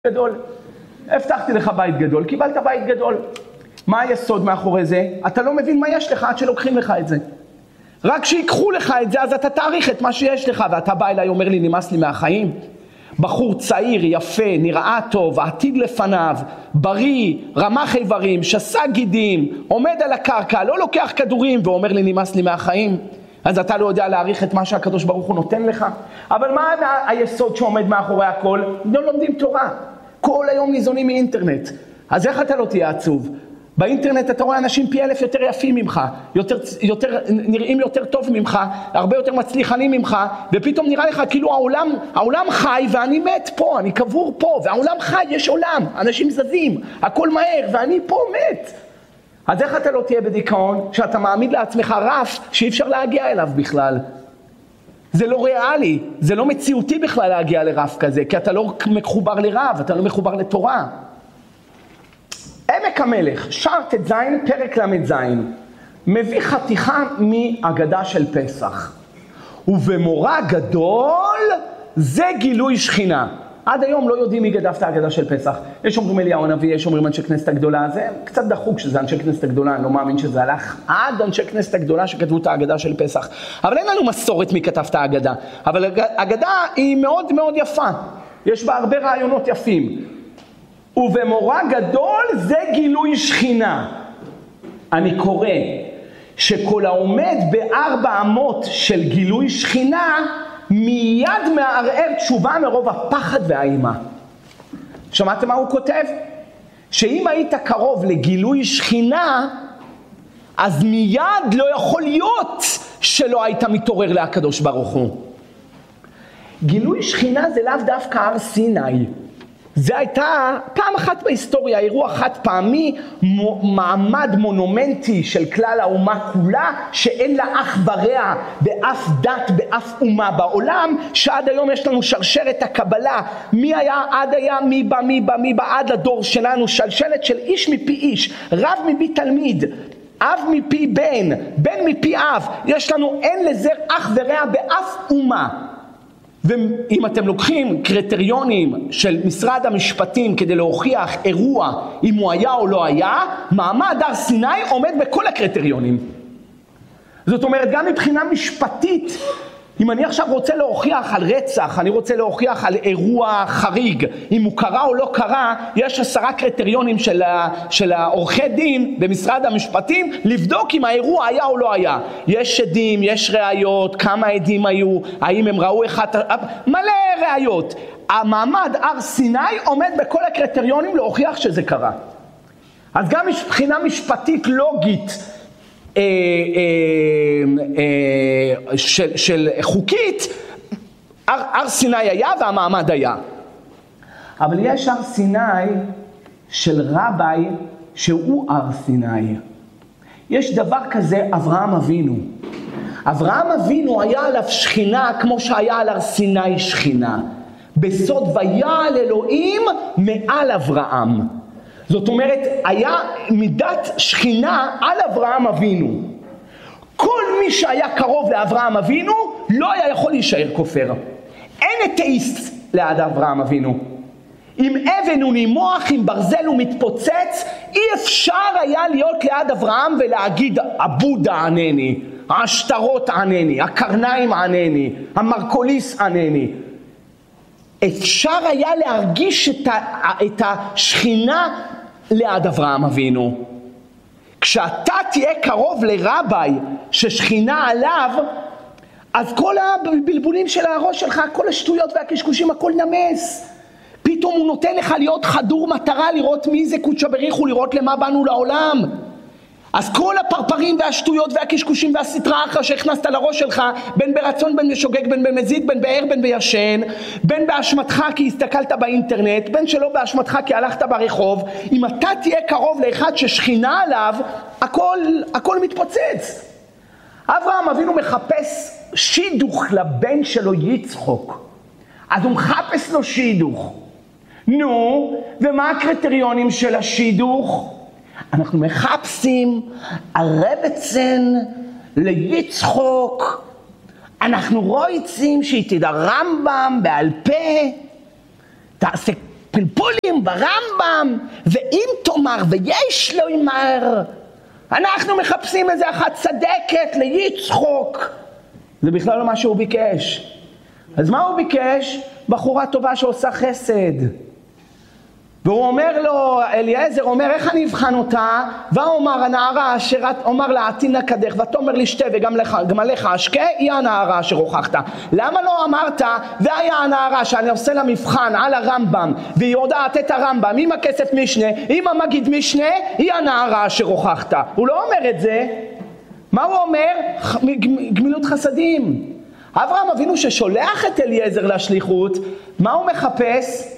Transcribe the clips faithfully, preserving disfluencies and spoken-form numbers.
גדול. הבטחתי לך בית גדול, קיבלת בית גדול. מה היסוד מאחורי זה? אתה לא מבין מה יש לך עד שלוקחים לך את זה. רק שיקחו לך את זה, אז אתה תאריך את מה שיש לך. ואתה בא אליי, אומר לי, נמאס לי מהחיים. בחור צעיר, יפה, נראה טוב, עתיד לפניו, בריא, רמח איברים, שסה גידים, עומד על הקרקע, לא לוקח כדורים, ואומר לי, נמאס לי מהחיים. אז אתה לא יודע להעריך את מה שהקדוש ברוך הוא נותן לך. אבל מה היסוד שעומד מאחורי הכל? לא לומדים תורה. כל היום ניזונים מאינטרנט. אז איך אתה לא תהיה עצוב? באינטרנט אתה רואה אנשים פי אלף יותר יפים ממך, יותר, יותר, נראים יותר טוב ממך, הרבה יותר מצליחנים ממך, ופתאום נראה לך כאילו העולם, העולם חי ואני מת פה, אני קבור פה, והעולם חי, יש עולם, אנשים זזים, הכל מהר ואני פה מת. אז איך אתה לא תהיה בדיכאון שאתה מעמיד לעצמך רף שאי אפשר להגיע אליו בכלל? זה לא ריאלי, זה לא מציאותי בכלל להגיע לרף כזה, כי אתה לא מחובר לרב, אתה לא מחובר לתורה. עמק המלך, שער ט"ז, פרק ל"ז, מביא חתיכה מהגדה של פסח. ובמורא גדול זה גילוי שכינה. עד היום לא יודעים מי גדף את ההגדה של פסח. יש אומרים אליהו הנביא, יש אומרים אנשי כנסת הגדולה. זה קצת דחוק שזה אנשי כנסת הגדולה, אני לא מאמין שזה הלך עד אנשי כנסת הגדולה שכתבו את ההגדה של פסח. אבל אין לנו מסורת מי כתב את ההגדה. אבל ההגדה היא מאוד מאוד יפה. יש בה הרבה רעיונות יפים. ובמורא גדול זה גילוי שכינה. אני קורא שכל העומד בארבע אמות של גילוי שכינה מיד מערער תשובה מרוב הפחד והאימה. שמעתם מה הוא כותב? שאם היית קרוב לגילוי שכינה, אז מיד לא יכול להיות שלא היית מתעורר להקדוש ברוך הוא. גילוי שכינה זה לאו דווקא הר סיני. זה הייתה פעם אחת בהיסטוריה, אירוע חד פעמי, מעמד מונומנטי של כלל האומה כולה, שאין לה אח ורע באף דת, באף אומה בעולם, שעד היום יש לנו שרשרת הקבלה, מי היה, עד היה, מי בא, מי בא, מי בא, עד לדור שלנו, שלשלת של איש מפי איש, רב מפי תלמיד, אב מפי בן, בן מפי אב, יש לנו, אין לזה אח ורע באף אומה. ואם אתם לוקחים קריטריונים של משרד המשפטים כדי להוכיח אירוע אם הוא היה או לא היה, מעמד הר סיני עומד בכל הקריטריונים. זאת אומרת, גם מבחינה משפטית, אם אני עכשיו רוצה להוכיח על רצח, אני רוצה להוכיח על אירוע חריג, אם הוא קרה או לא קרה, יש עשרה קריטריונים של, ה, של העורכי דין במשרד המשפטים, לבדוק אם האירוע היה או לא היה. יש עדים, יש ראיות, כמה עדים היו, האם הם ראו אחד, מלא ראיות. המעמד הר סיני עומד בכל הקריטריונים להוכיח שזה קרה. אז גם מבחינה משפטית לוגית, אה, אה, אה, של, של חוקית, הר, הר סיני היה והמעמד היה. אבל יש הר סיני של רבי שהוא הר סיני. יש דבר כזה אברהם אבינו. אברהם אבינו היה עליו שכינה כמו שהיה על הר סיני שכינה. בסוד ויעל אלוהים מעל אברהם. זאת אומרת, היה מידת שכינה על אברהם אבינו. כל מי שהיה קרוב לאברהם אבינו לא היה יכול להישאר כופר. אין אתאיסט ליד אברהם אבינו. אם אבן הוא נימוח, אם ברזל הוא מתפוצץ, אי אפשר היה להיות ליד אברהם ולהגיד, הבודה ענני, השטרות ענני, הקרניים ענני, המרקוליס ענני. אפשר היה להרגיש את, ה, את השכינה ליד אברהם אבינו. כשאתה תהיה קרוב לרבי ששכינה עליו, אז כל הבלבולים של הראש שלך, כל השטויות והקשקושים, הכל נמס. פתאום הוא נותן לך להיות חדור מטרה, לראות מי זה קודשא בריחו, לראות למה באנו לעולם. אז כל הפרפרים והשטויות והקשקושים והסטרה אחר שהכנסת לראש שלך, בין ברצון, בין בשוגג, בין במזיד, בין בער, בין בישן, בין באשמתך כי הסתכלת באינטרנט, בין שלא באשמתך כי הלכת ברחוב, אם אתה תהיה קרוב לאחד ששכינה עליו, הכל, הכל מתפוצץ. אברהם אבינו מחפש שידוך לבן שלו יצחוק. אז הוא מחפש לו שידוך. נו, ומה הקריטריונים של השידוך? אנחנו מחפשים הרבצן ליצחוק. אנחנו רוצים שהיא תדע רמב"ם בעל פה, תעשה פלפולים ברמב"ם, ואם תאמר ויש לו אמר, אנחנו מחפשים איזה אחת צדקת ליצחוק. זה בכלל לא מה שהוא ביקש. אז מה הוא ביקש? בחורה טובה שעושה חסד. והוא אומר לו, אליעזר אומר, איך אני אבחן אותה? ואומר הנערה אשר אומר לה, עתינה קדך, ותאמר לי שתה וגם לך, גם עליך אשקה, היא הנערה אשר הוכחת. למה לא אמרת, והיה הנערה שאני עושה לה מבחן על הרמב"ם, והיא יודעת את הרמב"ם, עם הכסף משנה, עם המגיד משנה, היא הנערה אשר הוכחת. הוא לא אומר את זה. מה הוא אומר? גמילות חסדים. אברהם אבינו ששולח את אליעזר לשליחות, מה הוא מחפש?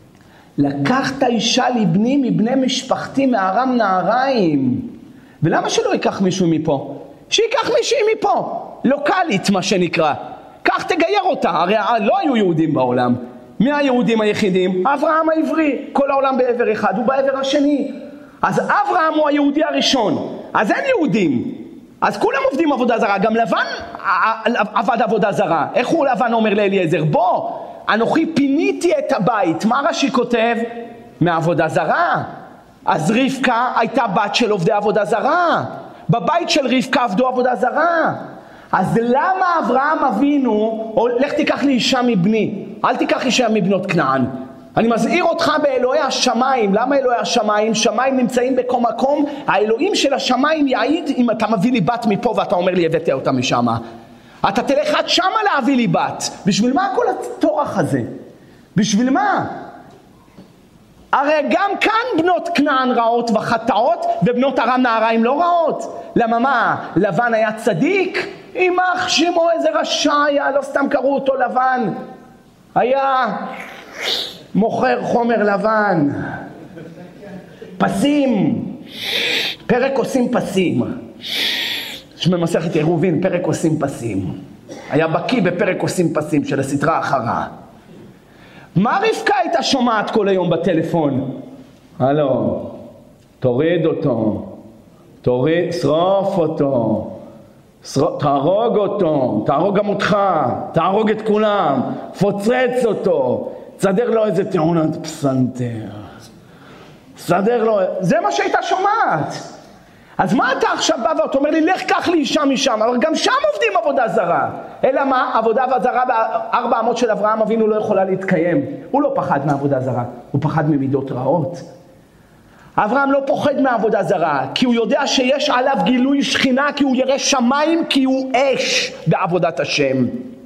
לקחת אישה לבני מבני משפחתי מארם נהריים. ולמה שלא ייקח מישהו מפה? שיקח מישהי מפה, לוקלית מה שנקרא. כך תגייר אותה, הרי לא היו יהודים בעולם. מי היהודים היחידים? אברהם העברי, כל העולם בעבר אחד, הוא בעבר השני. אז אברהם הוא היהודי הראשון, אז אין יהודים. אז כולם עובדים עבודה זרה, גם לבן עבד עבודה זרה. איך הוא לבן אומר לאליעזר? בוא, אנוכי פיניתי את הבית. מה רש"י כותב? מעבודה זרה. אז רבקה הייתה בת של עובדי עבודה זרה. בבית של רבקה עבדו עבודה זרה. אז למה אברהם אבינו, או לך תיקח לי אישה מבני, אל תיקח אישה מבנות כנען. אני מזהיר אותך באלוהי השמיים. למה אלוהי השמיים? שמיים נמצאים בכל מקום. האלוהים של השמיים יעיד אם אתה מביא לי בת מפה ואתה אומר לי הבאתי אותה משם. אתה תלך עד שמה להביא לי בת. בשביל מה כל התורח הזה? בשביל מה? הרי גם כאן בנות כנען רעות וחטאות, ובנות ארם נהריים לא רעות. למה מה? לבן היה צדיק? אימך שמו איזה רשע היה, לא סתם קראו אותו לבן. היה מוכר חומר לבן. פסים. פרק עושים פסים. במסכת עירובין, פרק עושים פסים. היה בקיא בפרק עושים פסים של הסדרה האחרה. מה רבקה הייתה שומעת כל היום בטלפון? הלו, תוריד אותו, תוריד, שרוף אותו, שרוף, תהרוג אותו, תהרוג גם אותך, תהרוג את כולם, פוצרץ אותו, תסדר לו איזה תאונת פסנתר, תסדר לו, זה מה שהייתה שומעת. אז מה אתה עכשיו בא ואתה אומר לי, לך קח לי אישה משם, אבל גם שם עובדים עבודה זרה. אלא מה? עבודה זרה בארבע אמות של אברהם אבינו לא יכולה להתקיים. הוא לא פחד מעבודה זרה, הוא פחד ממידות רעות. אברהם לא פוחד מעבודה זרה, כי הוא יודע שיש עליו גילוי שכינה, כי הוא ירא שמיים, כי הוא אש בעבודת השם.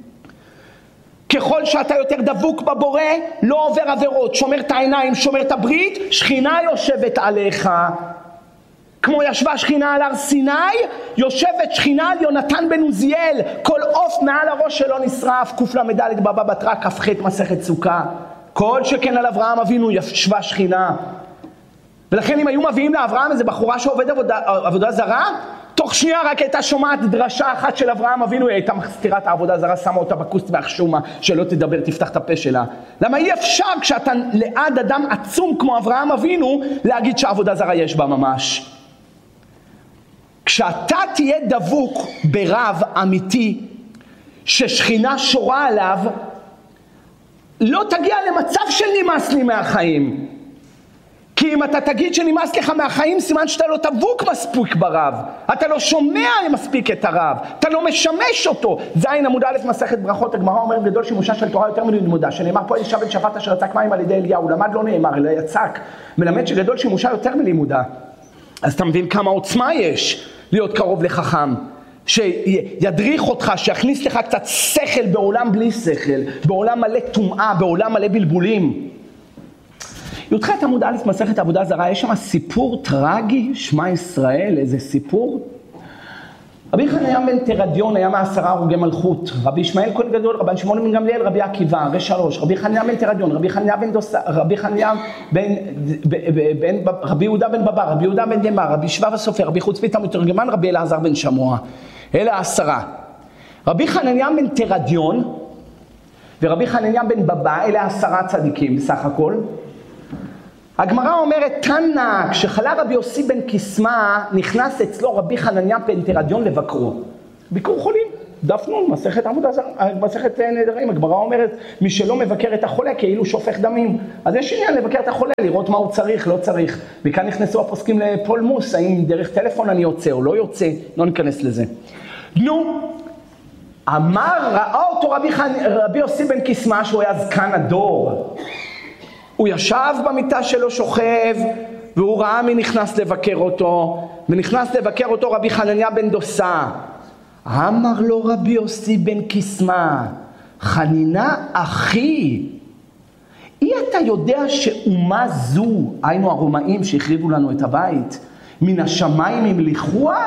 ככל שאתה יותר דבוק בבורא, לא עובר עבירות, שומר את העיניים, שומר את הברית, שכינה יושבת עליך. כמו ישבה שכינה על הר סיני, יושבת שכינה על יונתן בן עוזיאל. כל עוף מעל הראש שלו נשרף. קוף למדלת בבא בתרא כ"ח מסכת סוכה. כל שכן על אברהם אבינו ישבה שכינה. ולכן אם היו מביאים לאברהם איזה בחורה שעובד עבודה, עבודה זרה, תוך שנייה רק הייתה שומעת דרשה אחת של אברהם אבינו, היא הייתה מסתירה את העבודה זרה, שמה אותה בכוס והחשומה, שלא תדבר, תפתח את הפה שלה. למה אי אפשר כשאתה ליד אדם עצום כמו אברהם אבינו, להגיד שהעבודה זרה יש בה ממש? כשאתה תהיה דבוק ברב אמיתי, ששכינה שורה עליו, לא תגיע למצב של נמאס לי מהחיים. כי אם אתה תגיד שנמאס לך מהחיים, סימן שאתה לא דבוק מספיק ברב. אתה לא שומע מספיק את הרב. אתה לא משמש אותו. זין עמוד א' מסכת ברכות, הגמרא אומרת גדול שימושה של תורה יותר מלימודה. שנאמר פה אלישע בן שפט אשר יצק מים על ידי אליהו. למד לא נאמר, אלא יצק. מלמד שגדול שימושה יותר מלימודה. אז אתה מבין כמה עוצמה יש להיות קרוב לחכם. שידריך אותך, שיכניס לך קצת שכל בעולם בלי שכל. בעולם מלא טומאה, בעולם מלא בלבולים. י"ח עמוד א' מסכת עבודה זרה, יש שם סיפור טרגי, שמע ישראל, איזה סיפור. רבי חנניה בן תרדיון היה מעשרה הרוגי מלכות, רבי ישמעאל כהן גדול, רבן שמעון בן גמליאל, רבי עקיבא, ושלוש, רבי חנניה בן תרדיון, רבי חנניה בן דוסה, רבי חנניה בן, בן, רבי יהודה בן בבא, רבי יהודה בן דמר, רבי שבב הסופר, רבי חוצפית המתורגמן, רבי אלעזר בן שמוע. אלה העשרה. רבי חנניה בן תרדיון ורבי חנניה בן בבא, אלה עשרה צדיקים בסך הכל. הגמרא אומרת, תנא, כשחלה רבי יוסי בן קיסמא, נכנס אצלו רבי חנניה בן תרדיון לבקרו. ביקור חולים, דף נון, מסכת עמוד זרה, מסכת נדרים, הגמרא אומרת, מי שלא מבקר את החולה כאילו שופך דמים. אז יש עניין לבקר את החולה, לראות מה הוא צריך, לא צריך. וכאן נכנסו הפוסקים לפולמוס, האם דרך טלפון אני יוצא או לא יוצא, לא ניכנס לזה. נו, אמר, ראה אותו רבי, רבי יוסי בן קיסמא, שהוא היה זקן הדור. הוא ישב במיטה שלו שוכב, והוא ראה מי נכנס לבקר אותו, ונכנס לבקר אותו רבי חנניה בן דוסה. אמר לו רבי יוסי בן קיסמא, חנינה אחי, אי אתה יודע שאומה זו, היינו הרומאים שהחריבו לנו את הבית, מן השמיים המליכוה?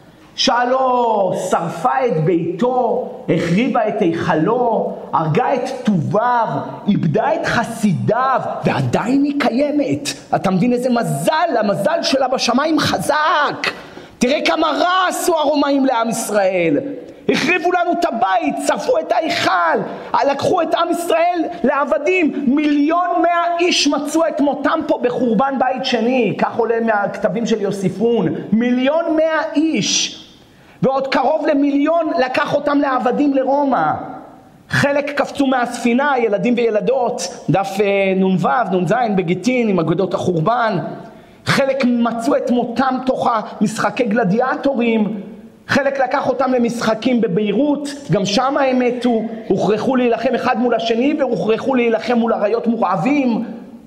שאלו, שרפה את ביתו, החריבה את היכלו, הרגה את טוביו, איבדה את חסידיו, ועדיין היא קיימת. אתה מבין איזה מזל, המזל שלה בשמיים חזק. תראה כמה רע עשו הרומאים לעם ישראל. החריבו לנו את הבית, שרפו את ההיכל, לקחו את עם ישראל לעבדים. מיליון מאה איש מצאו את מותם פה בחורבן בית שני, כך עולה מהכתבים של יוסיפון. מיליון מאה איש. ועוד קרוב למיליון לקח אותם לעבדים לרומא. חלק קפצו מהספינה, ילדים וילדות, דף נ"ו, נ"ז בגיטין עם אגדות החורבן. חלק מצאו את מותם תוך משחקי גלדיאטורים. חלק לקח אותם למשחקים בביירות, גם שם הם מתו, הוכרחו להילחם אחד מול השני והוכרחו להילחם מול אריות מורעבים.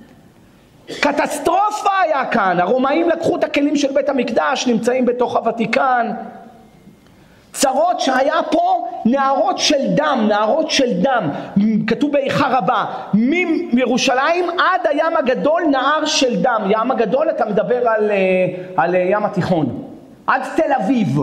קטסטרופה היה כאן, הרומאים לקחו את הכלים של בית המקדש, נמצאים בתוך הוותיקן. צרות שהיה פה נערות של דם, נערות של דם, כתוב באיכה רבה, מירושלים עד הים הגדול נהר של דם. ים הגדול אתה מדבר על, על ים התיכון, עד תל אביב.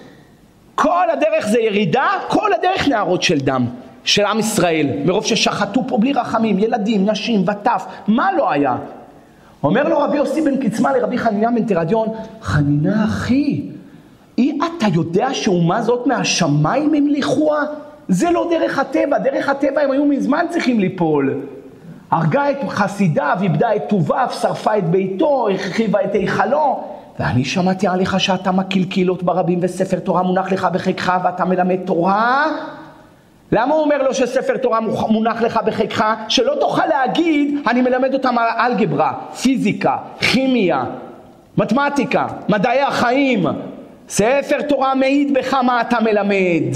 כל הדרך זה ירידה, כל הדרך נערות של דם, של עם ישראל, מרוב ששחטו פה בלי רחמים, ילדים, נשים, וטף, מה לא היה? אומר לו רבי יוסי בן קיסמא לרבי חניניה בן תרדיון, חנינה אחי, אי אתה יודע שאומה זאת מהשמיים המליכוה? זה לא דרך הטבע, דרך הטבע הם היו מזמן צריכים ליפול. הרגה את חסידיו, איבדה את טוביו, שרפה את ביתו, החריבה את היכלו. ואני שמעתי עליך שאתה מקיל קהילות ברבים וספר תורה מונח לך בחיקך ואתה מלמד תורה. למה הוא אומר לו שספר תורה מונח לך בחיקך? שלא תוכל להגיד, אני מלמד אותם על אלגברה, פיזיקה, כימיה, מתמטיקה, מדעי החיים. ספר תורה מעיד בך מה אתה מלמד.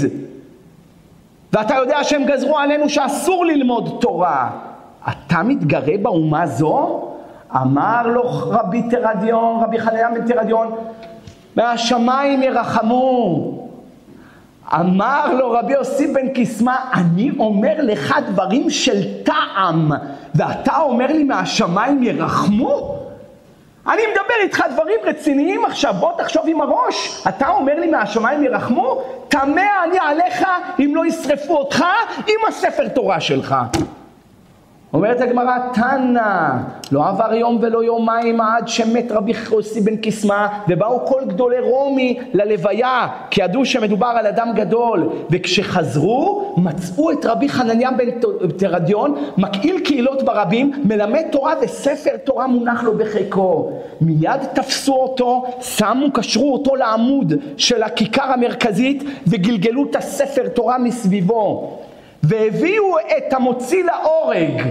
ואתה יודע שהם גזרו עלינו שאסור ללמוד תורה. אתה מתגרה באומה זו? אמר לו רבי תרדיון, רבי חנניה בן תרדיון, מהשמיים ירחמו. אמר לו רבי יוסי בן קיסמא, אני אומר לך דברים של טעם, ואתה אומר לי מהשמיים ירחמו? אני מדבר איתך דברים רציניים עכשיו, בוא תחשוב עם הראש. אתה אומר לי מהשמיים ירחמו? תמה אני עליך אם לא ישרפו אותך עם הספר תורה שלך. אומרת הגמרא, תנא, לא עבר יום ולא יומיים עד שמת רבי יוסי בן קיסמא, ובאו כל גדולי רומי ללוויה, כי ידעו שמדובר על אדם גדול, וכשחזרו מצאו את רבי חנניה בן תרדיון, מקהיל קהילות ברבים, מלמד תורה וספר תורה מונח לו בחיקו. מיד תפסו אותו, שמו, קשרו אותו לעמוד של הכיכר המרכזית, וגלגלו את הספר תורה מסביבו. והביאו את המוציא להורג.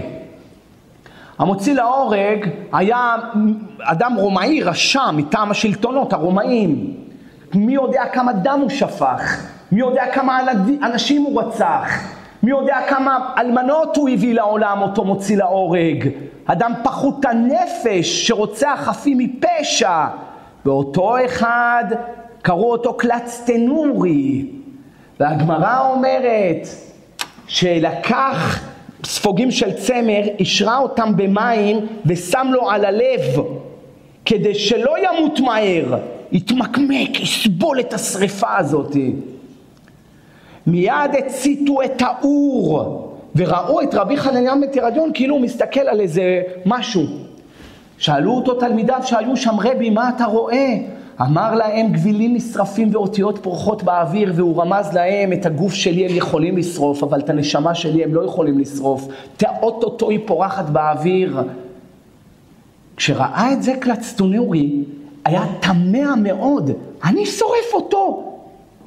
המוציא להורג היה אדם רומאי רשע מטעם השלטונות הרומאים. מי יודע כמה דם הוא שפך? מי יודע כמה אנשים הוא רצח? מי יודע כמה אלמנות הוא הביא לעולם אותו מוציא להורג? אדם פחות הנפש שרוצח חפים מפשע. ואותו אחד קראו אותו קלץ תנורי. והגמרא אומרת שלקח ספוגים של צמר, השרה אותם במים ושם לו על הלב כדי שלא ימות מהר, יתמקמק, יסבול את השריפה הזאת. מיד הציתו את האור וראו את רבי חנניה בן תרדיון כאילו הוא מסתכל על איזה משהו. שאלו אותו תלמידיו שהיו שם, רבי מה אתה רואה? אמר להם, גבילים נשרפים ואותיות פורחות באוויר, והוא רמז להם, את הגוף שלי הם יכולים לשרוף, אבל את הנשמה שלי הם לא יכולים לשרוף. תאות אותו היא פורחת באוויר. כשראה את זה קלץ תנורי, היה תמה מאוד, אני שורף אותו.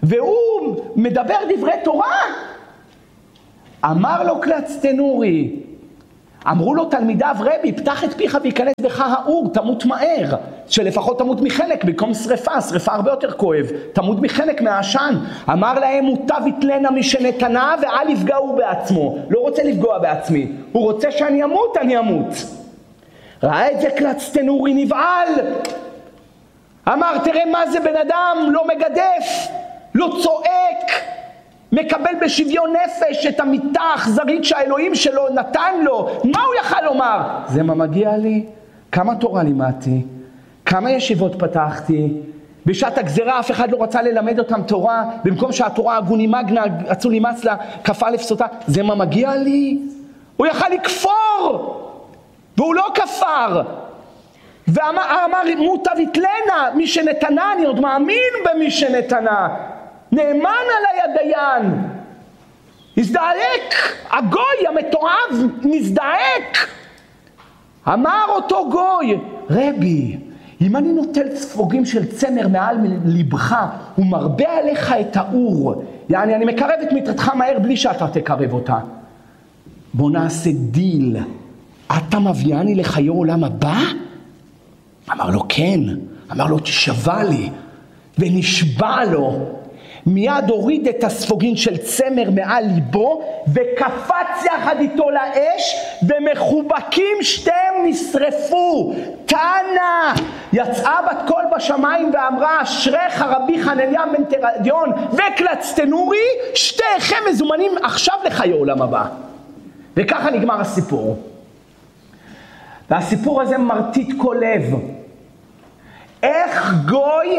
והוא מדבר דברי תורה. אמר לו קלץ תנורי, אמרו לו תלמידיו, רבי, פתח את פיך וייכנס בך האור, תמות מהר, שלפחות תמות מחנק, במקום שריפה, שריפה הרבה יותר כואב, תמות מחנק מהעשן. אמר להם, מוטב יתלנה משנתנה ואל יפגעו בעצמו. לא רוצה לפגוע בעצמי, הוא רוצה שאני אמות, אני אמות. ראה את זה קלץ תנורי נבעל. אמר, תראה מה זה בן אדם, לא מגדף, לא צועק, מקבל בשוויון נפש את המיטה האכזרית שהאלוהים שלו נתן לו. מה הוא יכל לומר? זה מה מגיע לי? כמה תורה לימדתי? כמה ישיבות פתחתי? בשעת הגזרה אף אחד לא רצה ללמד אותם תורה, במקום שהתורה הגוני מגנה, רצו לימץ לה, כפה לפסותה. זה מה מגיע לי? הוא יכל לכפור, והוא לא כפר. ואמר, מוטב יתלנה, מי שנתנה, אני עוד מאמין במי שנתנה. נאמן עלי הדיין, הזדעק, הגוי המתועב מזדעק. אמר אותו גוי, רבי, אם אני נוטל ספוגים של צמר מעל לבך ומרבה עליך את האור, יעני אני מקרב את מיטתך מהר בלי שאתה תקרב אותה, בוא נעשה דיל, אתה מביאני לחיי עולם הבא? אמר לו כן. אמר לו תשבע לי, ונשבע לו. מיד הוריד את הספוגין של צמר מעל ליבו וקפץ יחד איתו לאש, ומחובקים שתיהם נשרפו. תנא יצאה בת קול בשמיים ואמרה, אשריך רבי חנניה בן תרדיון וקלץ תנורי, שתיכם מזומנים עכשיו לחיי עולם הבא. וככה נגמר הסיפור. והסיפור הזה מרטיט כל לב. איך גוי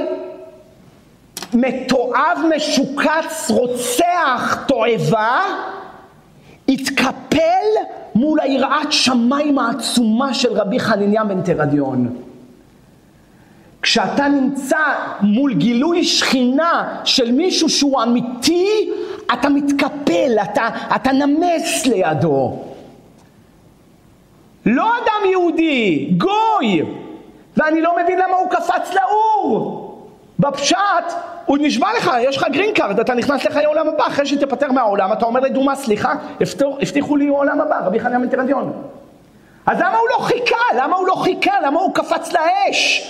מתועב, משוקץ, רוצח, תועבה, התקפל מול היראת שמיים העצומה של רבי חנניה בן תרדיון. כשאתה נמצא מול גילוי שכינה של מישהו שהוא אמיתי, אתה מתקפל, אתה, אתה נמס לידו. לא אדם יהודי, גוי. ואני לא מבין למה הוא קפץ לאור. בפשט, הוא נשבע לך, יש לך גרין קארד, אתה נכנס לחיי עולם הבא, אחרי שתפטר מהעולם, אתה אומר לדומה, סליחה, הבטיחו לי עולם הבא, רבי חנניה בן תרדיון. אז למה הוא לא חיכה? למה הוא לא חיכה? למה הוא קפץ לאש?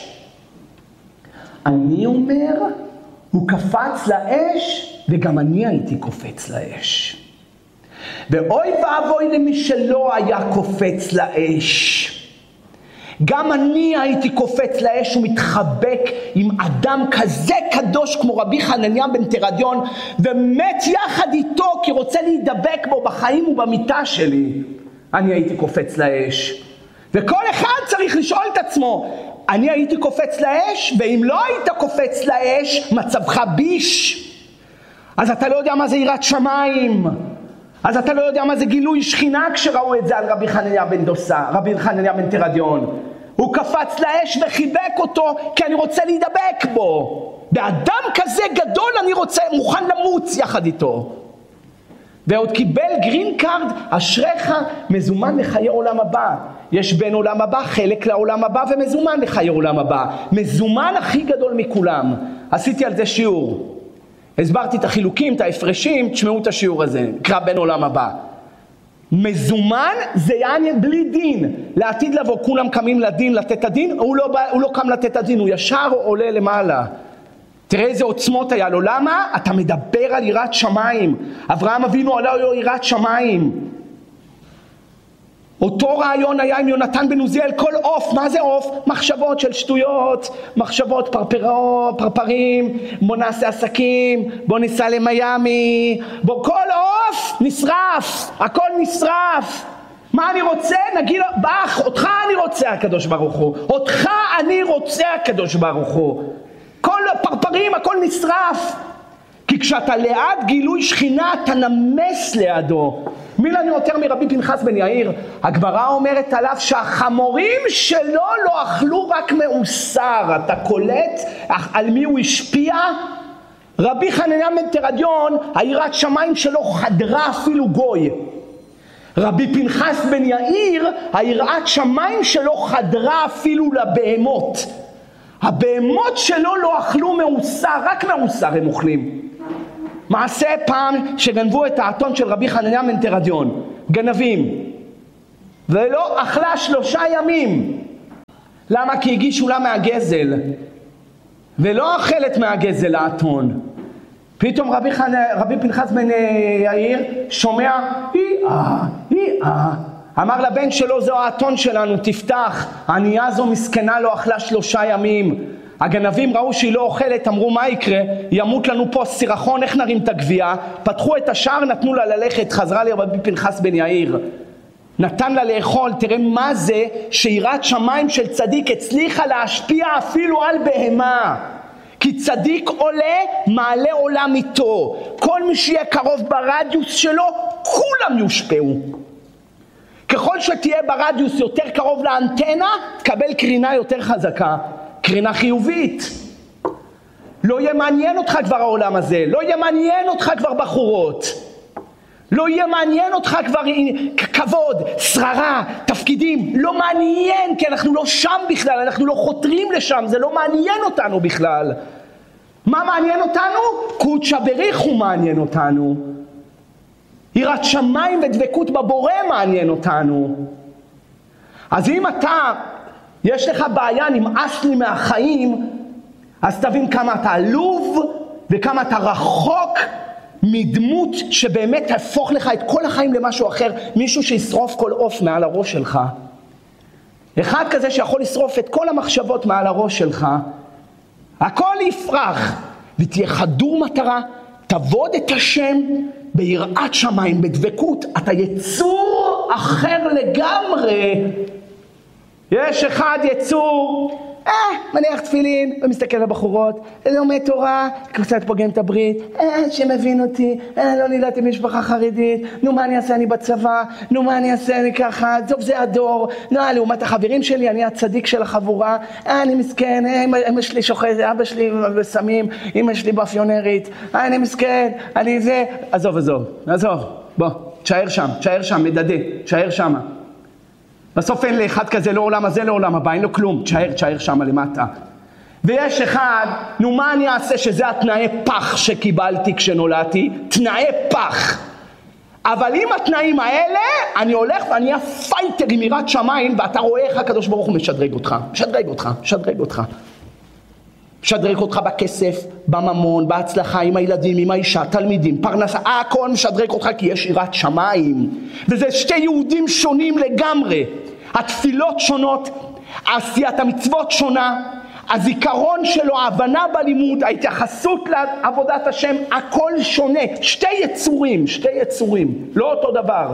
אני אומר, הוא קפץ לאש, וגם אני הייתי קופץ לאש. ואוי ואבוי למי שלא היה קופץ לאש. גם אני הייתי קופץ לאש ומתחבק עם אדם כזה קדוש כמו רבי חנניה בן תרדיון, ומת יחד איתו כי רוצה להידבק בו בחיים ובמיטה שלי. אני הייתי קופץ לאש. וכל אחד צריך לשאול את עצמו, אני הייתי קופץ לאש? ואם לא היית קופץ לאש, מצבך ביש. אז אתה לא יודע מה זה יראת שמיים. אז אתה לא יודע מה זה גילוי שכינה כשראו את זה על רבי חנניה בן דוסה, רבי חנניה בן תרדיון. הוא קפץ לאש וחיבק אותו כי אני רוצה להידבק בו. באדם כזה גדול אני רוצה, מוכן למוץ יחד איתו. ועוד קיבל גרין קארד, אשריך מזומן לחיי עולם הבא. יש בין עולם הבא חלק לעולם הבא ומזומן לחיי עולם הבא. מזומן הכי גדול מכולם. עשיתי על זה שיעור. הסברתי את החילוקים, את ההפרשים, תשמעו את השיעור הזה, קרא בין עולם הבא. מזומן זה יעני בלי דין, לעתיד לבוא כולם קמים לדין לתת הדין, הוא לא, הוא לא קם לתת הדין, הוא ישר עולה למעלה. תראה איזה עוצמות היה לו, למה? אתה מדבר על יראת שמיים, אברהם אבינו עלה לו יראת שמיים. אותו רעיון היה עם יונתן בן עוזיאל, כל עוף, מה זה עוף? מחשבות של שטויות, מחשבות פרפרו, פרפרים, בוא נעשה עסקים, בוא ניסע למיימי, בוא כל עוף נשרף, הכל נשרף. מה אני רוצה? נגיד לו, בח, אותך אני רוצה הקדוש ברוך הוא, אותך אני רוצה הקדוש ברוך הוא. כל פרפרים, הכל נשרף. כי כשאתה ליד גילוי שכינה, אתה נמס לידו. מי לנו יותר מרבי פנחס בן יאיר? הגמרא אומרת עליו שהחמורים שלו לא אכלו רק מאוסר. אתה קולט על מי הוא השפיע? רבי חנניה בן תרדיון, היראת שמיים שלו חדרה אפילו גוי. רבי פנחס בן יאיר, היראת שמיים שלו חדרה אפילו לבהמות. הבהמות שלו לא אכלו מאוסר, רק מאוסר הם אוכלים. מעשה פעם שגנבו את האתון של רבי חנניה בן תרדיון, גנבים, ולא אכלה שלושה ימים. למה? כי הגישו לה מהגזל, ולא אכלת מהגזל האתון. פתאום רבי, חנ... רבי פנחס בן יאיר שומע, היא אה, היא אה. אמר לבן שלו, זו האתון שלנו, תפתח. הענייה זו מסכנה, לא אכלה שלושה ימים. הגנבים ראו שהיא לא אוכלת, אמרו מה יקרה? ימות לנו פה סירחון, איך נרים את הגבייה? פתחו את השער, נתנו לה ללכת, חזרה לרבי פנחס בן יאיר. נתן לה לאכול. תראה מה זה שיראת שמיים של צדיק הצליחה להשפיע אפילו על בהמה. כי צדיק עולה, מעלה עולם איתו. כל מי שיהיה קרוב ברדיוס שלו, כולם יושפעו. ככל שתהיה ברדיוס יותר קרוב לאנטנה, תקבל קרינה יותר חזקה, קרינה חיובית. לא יהיה מעניין אותך כבר העולם הזה, לא יהיה מעניין אותך כבר בחורות. לא יהיה מעניין אותך כבר כבוד, שררה, תפקידים, לא מעניין, כי אנחנו לא שם בכלל, אנחנו לא חותרים לשם, זה לא מעניין אותנו בכלל. מה מעניין אותנו? קודשא בריחו מעניין אותנו. יראת שמיים ודבקות בבורא מעניין אותנו. אז אם אתה, יש לך בעיה, נמאס לי מהחיים, אז תבין כמה אתה עלוב וכמה אתה רחוק מדמות שבאמת תהפוך לך את כל החיים למשהו אחר, מישהו שישרוף כל עוף מעל הראש שלך. אחד כזה שיכול לשרוף את כל המחשבות מעל הראש שלך, הכל יפרח, ותהיה חדור מטרה, תעבוד את השם ביראת שמיים, בדבקות, אתה יצור אחר לגמרי. יש אחד יצור, אה, מניח תפילין, ומסתכל לבחורות, לומד תורה, קצת פוגם את הברית, אה, שמבין אותי, אה, לא נולדתי משפחה חרדית, נו מה אני אעשה, אני בצבא, נו מה אני אעשה, אני ככה, טוב זה הדור, נו, לעומת החברים שלי, אני הצדיק של החבורה, אה, אני מסכן, אה, אמא שלי שוחז, אבא שלי בסמים, אמא שלי באפיונרית, אה, אני מסכן, אני זה, עזוב, עזוב, עזוב, בוא, תשאר שם, תשאר שם, מדדה, תשאר שם. בסוף אין לאחד כזה, לא עולם הזה, לא עולם הבא, אין לו כלום, תשאר, תשאר שם למטה. ויש אחד, נו מה אני אעשה שזה התנאי פח שקיבלתי כשנולדתי, תנאי פח. אבל עם התנאים האלה, אני הולך ואני אהיה פייטר עם יראת שמיים, ואתה רואה איך הקדוש ברוך הוא משדרג אותך, משדרג אותך, משדרג אותך. משדרג אותך בכסף, בממון, בהצלחה, עם הילדים, עם האישה, תלמידים, פרנסה, הכל משדרג אותך כי יש יראת שמיים. וזה שתי יהודים שונים לגמרי. התפילות שונות, עשיית המצוות שונה, הזיכרון שלו, ההבנה בלימוד, ההתייחסות לעבודת השם, הכל שונה. שתי יצורים, שתי יצורים, לא אותו דבר.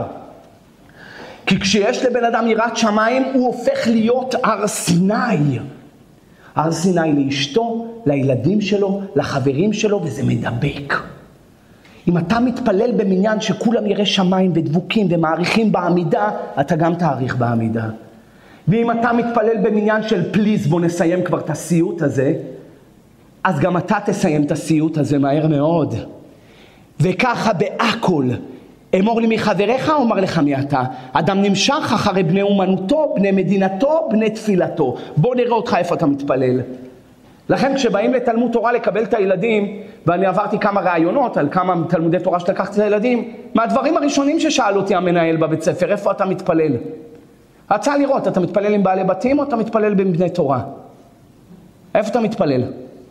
כי כשיש לבן אדם יראת שמיים, הוא הופך להיות הר סיני. הר סיני לאשתו, לילדים שלו, לחברים שלו, וזה מדבק. אם אתה מתפלל במניין שכולם ירא שמיים ודבוקים ומעריכים בעמידה, אתה גם תעריך בעמידה. ואם אתה מתפלל במניין של פליז, בוא נסיים כבר את הסיוט הזה, אז גם אתה תסיים את הסיוט הזה מהר מאוד. וככה בהכל, אמור לי מחבריך, אומר לך מי אתה. אדם נמשך אחרי בני אומנותו, בני מדינתו, בני תפילתו. בוא נראה אותך איפה אתה מתפלל. לכן כשבאים לתלמוד תורה לקבל את הילדים, ואני עברתי כמה רעיונות על כמה תלמודי תורה שלקחת את הילדים, מהדברים הראשונים ששאל אותי המנהל בבית ספר, איפה אתה מתפלל? רצה לראות, אתה מתפלל עם בעלי בתים או אתה מתפלל עם בני תורה? איפה אתה מתפלל?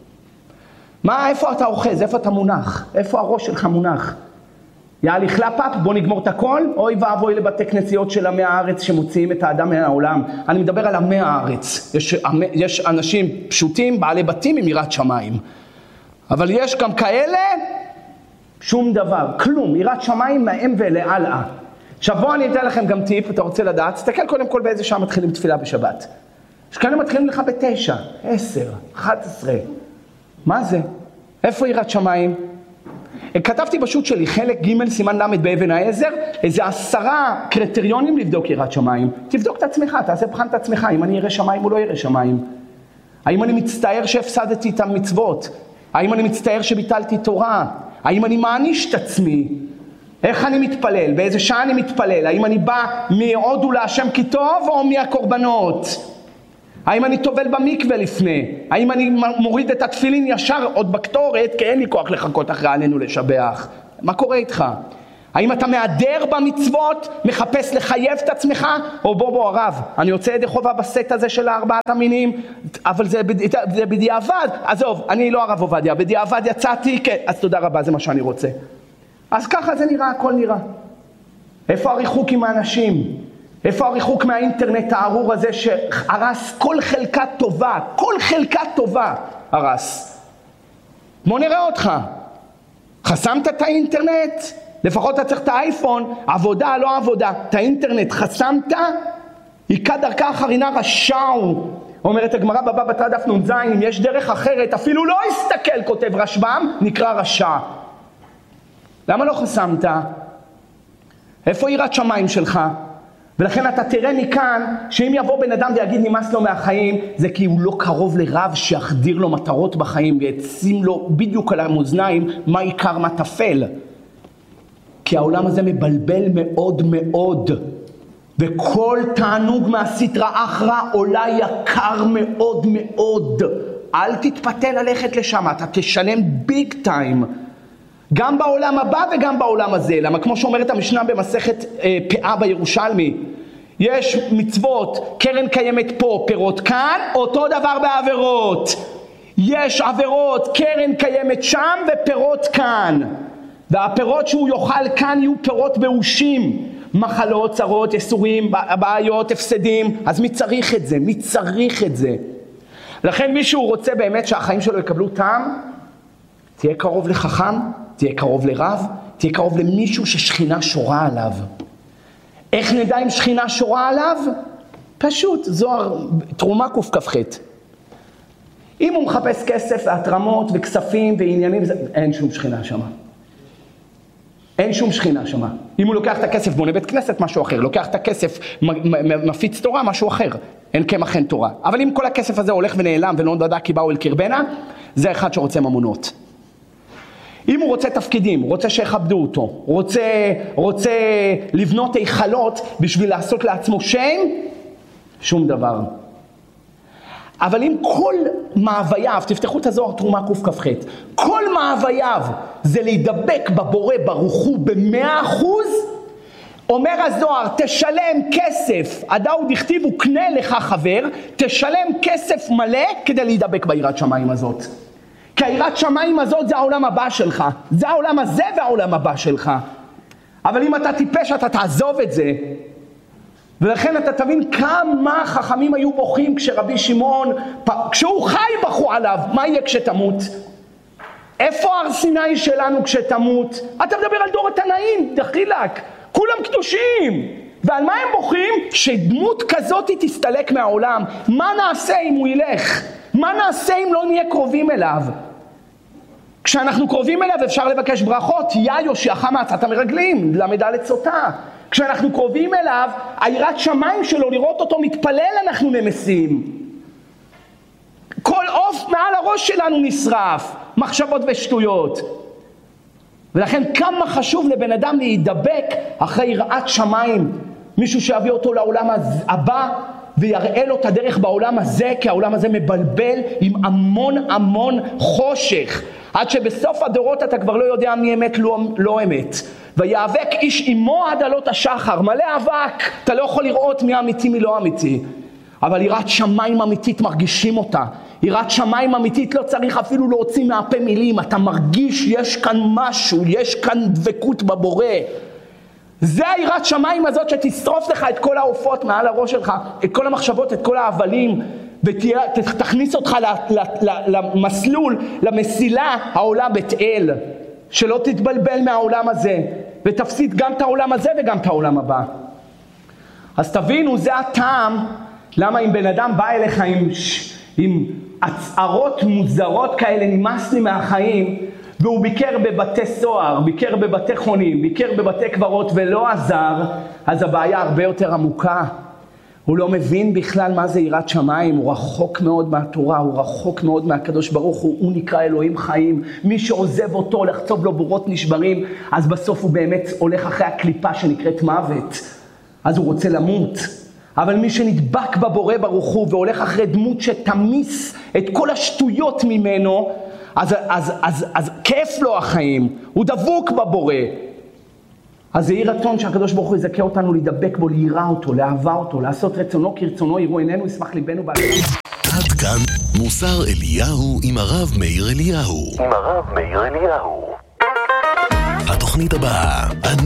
מה, איפה אתה אוחז? איפה אתה מונח? איפה הראש שלך מונח? יאללה חלפאפ, בוא נגמור את הכל, אוי ואבוי לבתי כנסיות של עמי הארץ שמוציאים את האדם מהעולם. אני מדבר על עמי הארץ. יש, יש אנשים פשוטים, בעלי בתים עם יראת שמיים. אבל יש גם כאלה, שום דבר, כלום, יראת שמיים מהם ולעלה. עכשיו בוא אני אתן לכם גם טיפ, אתה רוצה לדעת, תסתכל קודם כל באיזה שעה מתחילים תפילה בשבת. יש כאלה מתחילים לך בתשע, עשר, אחת עשרה. מה זה? איפה יראת שמיים? כתבתי בשו"ת שלי חלק ג' סימן למד באבן העזר, איזה עשרה קריטריונים לבדוק יראת שמיים. תבדוק את עצמך, תעשה בחן את עצמך, אם אני ירא שמיים או לא ירא שמיים. האם אני מצטער שהפסדתי את המצוות? האם אני מצטער שביטלתי תורה? האם אני מעניש את עצמי? איך אני מתפלל? באיזה שעה אני מתפלל? האם אני בא מהודו להשם כי טוב או מהקורבנות? האם אני טובל במקווה לפני? האם אני מוריד את התפילין ישר עוד בקטורת, כי אין לי כוח לחכות אחרי עלינו לשבח? מה קורה איתך? האם אתה מעדר במצוות, מחפש לחייב את עצמך? או בוא בוא הרב, אני יוצא ידי חובה בסט הזה של ארבעת המינים, אבל זה, זה בדיעבד. עזוב, אני לא הרב עובדיה, בדיעבד יצאתי, כן, אז תודה רבה, זה מה שאני רוצה. אז ככה זה נראה, הכל נראה. איפה הריחוק עם האנשים? איפה הריחוק מהאינטרנט הארור הזה שהרס כל חלקה טובה, כל חלקה טובה הרס. בוא נראה אותך. חסמת את האינטרנט? לפחות אתה צריך את האייפון, עבודה לא עבודה. את האינטרנט חסמת? עיקה דרכה אחרינה רשעו. אומרת הגמרא בבא בתרא דף נ"ז, אם יש דרך אחרת, אפילו לא הסתכל, כותב רשב"ם, נקרא רשע. למה לא חסמת? איפה יראת שמיים שלך? ולכן אתה תראה מכאן שאם יבוא בן אדם ויגיד נמאס לו מהחיים, זה כי הוא לא קרוב לרב שיחדיר לו מטרות בחיים וישים לו בדיוק על המאזניים מה עיקר מה טפל. כי העולם הזה מבלבל מאוד מאוד, וכל תענוג מהסטרא אחרא עולה יקר מאוד מאוד. אל תתפתה ללכת לשם, אתה תשלם ביג טיים. גם בעולם הבא וגם בעולם הזה. למה כמו שאומרת המשנה במסכת אה, פאה בירושלמי, יש מצוות, קרן קיימת פה, פירות כאן, אותו דבר בעבירות. יש עבירות, קרן קיימת שם ופירות כאן. והפירות שהוא יאכל כאן יהיו פירות באושים. מחלות, צרות, יסורים, בעיות, הפסדים. אז מי צריך את זה? מי צריך את זה? לכן מי שהוא רוצה באמת שהחיים שלו יקבלו טעם, תהיה קרוב לחכם, תהיה קרוב לרב, תהיה קרוב למישהו ששכינה שורה עליו. איך נדע אם שכינה שורה עליו? פשוט, זוהר, תרומה קכ"ח. אם הוא מחפש כסף והתרמות וכספים ועניינים, אין שום שכינה שמה. אין שום שכינה שמה. אם הוא לוקח את הכסף בונה בית כנסת, משהו אחר. לוקח את הכסף, מפיץ תורה, משהו אחר. אין כמח אין תורה. אבל אם כל הכסף הזה הולך ונעלם ולא נדע כי באו אל קרבנה, זה אחד שרוצה ממונות. אם הוא רוצה תפקידים, רוצה שיכבדו אותו, רוצה, רוצה לבנות היכלות בשביל לעשות לעצמו שם, שום דבר. אבל אם כל מאווייו, תפתחו את הזוהר תרומה קכ"ח, כל מאווייו זה להידבק בבורא ברוך הוא במאה אחוז, אומר הזוהר, תשלם כסף, הדאו דכתיב וקנה לך חבר, תשלם כסף מלא כדי להידבק ביראת שמיים הזאת. כי היראת שמיים הזאת זה העולם הבא שלך, זה העולם הזה והעולם הבא שלך. אבל אם אתה טיפש אתה תעזוב את זה. ולכן אתה תבין כמה חכמים היו בוכים כשרבי שמעון, כשהוא חי בכו עליו, מה יהיה כשתמות? איפה הר סיני שלנו כשתמות? אתה מדבר על דור התנאים, דחילק, כולם קדושים. ועל מה הם בוכים? שדמות כזאת תסתלק מהעולם. מה נעשה אם הוא ילך? מה נעשה אם לא נהיה קרובים אליו? כשאנחנו קרובים אליו אפשר לבקש ברכות, יא יושיעך מעצת המרגלים, למדה לצותה. כשאנחנו קרובים אליו, היראת שמיים שלו, לראות אותו מתפלל, אנחנו נמסים. כל עוף מעל הראש שלנו נשרף, מחשבות ושטויות. ולכן כמה חשוב לבן אדם להידבק אחרי יראת שמיים, מישהו שיביא אותו לעולם הבא, ויראה לו את הדרך בעולם הזה, כי העולם הזה מבלבל עם המון המון חושך, עד שבסוף הדורות אתה כבר לא יודע מי אמת לא, לא אמת. ויאבק איש עמו עד עלות השחר, מלא אבק, אתה לא יכול לראות מי אמיתי מי לא אמיתי. אבל יראת שמיים אמיתית מרגישים אותה. יראת שמיים אמיתית לא צריך אפילו להוציא מהפה מילים, אתה מרגיש יש כאן משהו, יש כאן דבקות בבורא. זה היראת שמיים הזאת שתשרוף לך את כל העופות מעל הראש שלך, את כל המחשבות, את כל ההבלים, ותכניס אותך למסלול, למסילה העולה בית אל, שלא תתבלבל מהעולם הזה, ותפסיד גם את העולם הזה וגם את העולם הבא. אז תבינו, זה הטעם, למה אם בן אדם בא אליך עם, עם הצערות מוזרות כאלה, נמאס לי מהחיים, והוא ביקר בבתי סוהר, ביקר בבתי חונים, ביקר בבתי קברות ולא עזר, אז הבעיה הרבה יותר עמוקה. הוא לא מבין בכלל מה זה יראת שמיים, הוא רחוק מאוד מהתורה, הוא רחוק מאוד מהקדוש ברוך הוא, הוא נקרא אלוהים חיים. מי שעוזב אותו לחצוב לו בורות נשברים, אז בסוף הוא באמת הולך אחרי הקליפה שנקראת מוות. אז הוא רוצה למות. אבל מי שנדבק בבורא ברוך הוא והולך אחרי דמות שתמיס את כל השטויות ממנו, אז, אז, אז, אז כיף לו החיים, הוא דבוק בבורא. אז זה יהי רצון שהקדוש ברוך הוא יזכה אותנו להידבק בו, להיראה אותו, לאהבה אותו, לעשות רצונו כרצונו, יראו עינינו, ישמח ליבנו בעד. עד כאן מוסר אליהו עם הרב מאיר אליהו. עם הרב מאיר אליהו. התוכנית הבאה